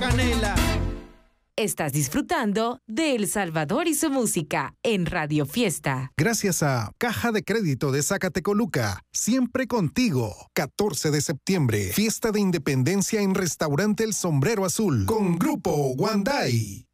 canela. Estás disfrutando de El Salvador y su música en Radio Fiesta. Gracias a Caja de Crédito de Zacatecoluca, siempre contigo. 14 de septiembre, fiesta de independencia en Restaurante El Sombrero Azul con Grupo Wandai.